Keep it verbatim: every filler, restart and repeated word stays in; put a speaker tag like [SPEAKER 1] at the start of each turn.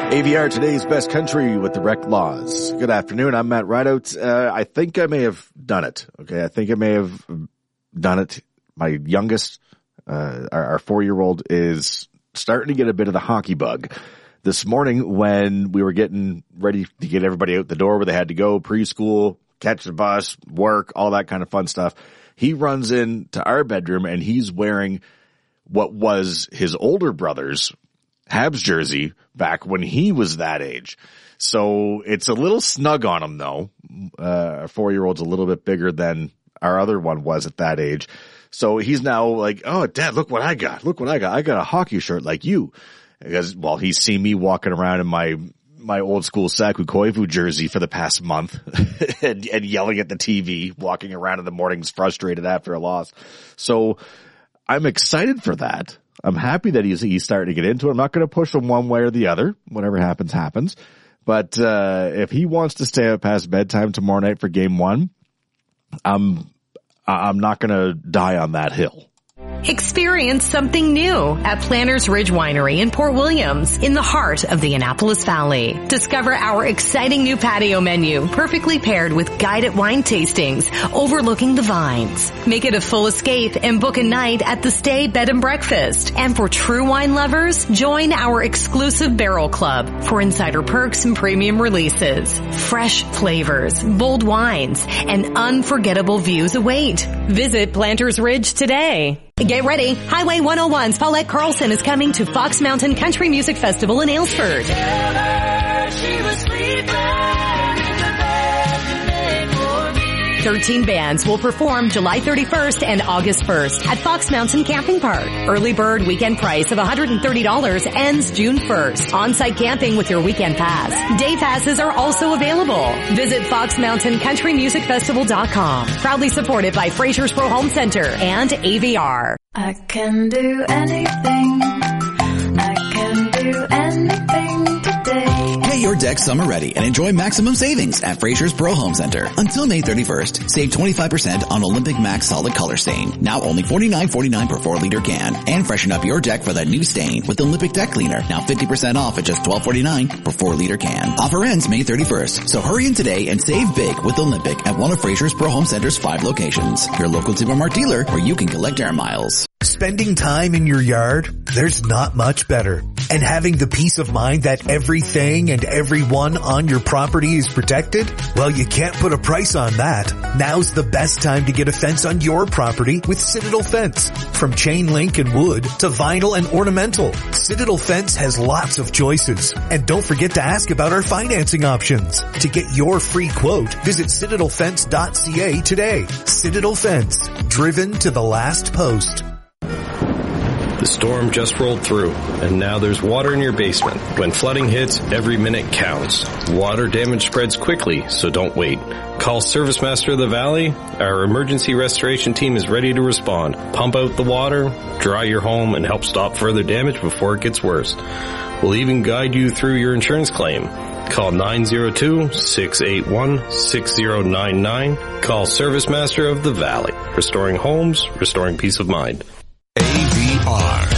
[SPEAKER 1] A V R, today's best country with the Wreck Laws. Good afternoon. I'm Matt Rideout. Uh, I think I may have done it. Okay. I think I may have done it. My youngest, uh, our, our four-year-old is starting to get a bit of the hockey bug. This morning when we were getting ready to get everybody out the door where they had to go, preschool, catch the bus, work, all that kind of fun stuff, he runs into our bedroom and he's wearing what was his older brother's Habs jersey back when he was that age. So it's a little snug on him though. Uh, our four-year-old's a little bit bigger than our other one was at that age. So he's now like, oh, Dad, look what I got. Look what I got. I got a hockey shirt like you. Because, well, he's seen me walking around in my, my old school Saku Koivu jersey for the past month and, and yelling at the T V, walking around in the mornings frustrated after a loss. So I'm excited for that. I'm happy that he's, he's starting to get into it. I'm not going to push him one way or the other. Whatever happens, happens. But, uh, if he wants to stay up past bedtime tomorrow night for game one, I'm, I'm not going to die on that hill.
[SPEAKER 2] Experience something new at Planters Ridge Winery in Port Williams, in the heart of the Annapolis Valley. Discover our exciting new patio menu, perfectly paired with guided wine tastings overlooking the vines. Make it a full escape and book a night at the Stay Bed and Breakfast. And for true wine lovers, join our exclusive Barrel Club for insider perks and premium releases. Fresh flavors, bold wines, and unforgettable views await. Visit Planters Ridge today. Get ready. Highway one oh one's Paulette Carlson is coming to Fox Mountain Country Music Festival in Aylesford. thirteen bands will perform July thirty-first and August first at Fox Mountain Camping Park. Early bird weekend price of one hundred thirty dollars ends June first. On-site camping with your weekend pass. Day passes are also available. Visit fox mountain country music festival dot com. Proudly supported by Fraser's Pro Home Center and A V R.
[SPEAKER 3] I can do anything. I can do anything today.
[SPEAKER 4] Get your deck summer ready and enjoy maximum savings at Fraser's Pro Home Center. Until May thirty-first, save twenty-five percent on Olympic Max Solid Color Stain. Now only forty-nine forty-nine per four liter can. And freshen up your deck for that new stain with Olympic Deck Cleaner. Now fifty percent off at just twelve forty-nine per four liter can. Offer ends May thirty-first. So hurry in today and save big with Olympic at one of Fraser's Pro Home Center's five locations. Your local Timbermart dealer where you can collect air miles.
[SPEAKER 5] Spending time in your yard? There's not much better. And having the peace of mind that everything and everyone on your property is protected? Well, you can't put a price on that. Now's the best time to get a fence on your property with Citadel Fence. From chain link and wood to vinyl and ornamental, Citadel Fence has lots of choices. And don't forget to ask about our financing options. To get your free quote, visit citadel fence dot c a today. Citadel Fence, driven to the last post.
[SPEAKER 6] The storm just rolled through, and now there's water in your basement. When flooding hits, every minute counts. Water damage spreads quickly, so don't wait. Call Service Master of the Valley. Our emergency restoration team is ready to respond. Pump out the water, dry your home, and help stop further damage before it gets worse. We'll even guide you through your insurance claim. Call nine oh two, six eight one, six oh nine nine. Call Service Master of the Valley. Restoring homes, restoring peace of mind.
[SPEAKER 7] A V R,